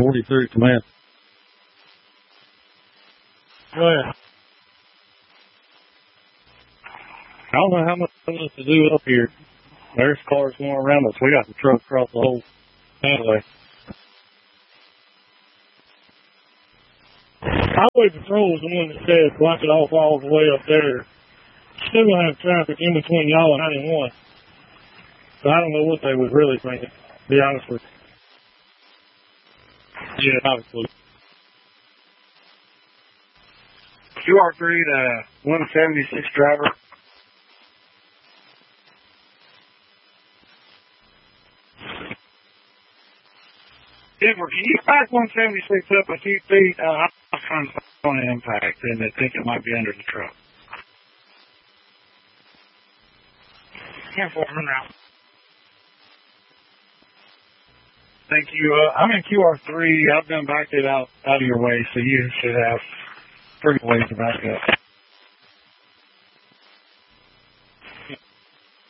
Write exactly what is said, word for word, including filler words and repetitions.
forty-three, command. Go ahead. I don't know how much to do up here. There's cars going around us. We got the truck across the whole highway. Highway Patrol is the one that says block it off all the way up there. Still gonna have traffic in between y'all and ninety-one. So I don't know what they was really thinking, to be honest with you. Yeah, obviously. Q R three to one seventy-six driver. Denver, can you back one seventy-six up a few feet? Uh, I'm trying to find an impact, and I think it might be under the truck. ten four, now. Thank you. Uh, I'm in Q R three. I've done backed it out, out of your way, so you should have three ways to back up.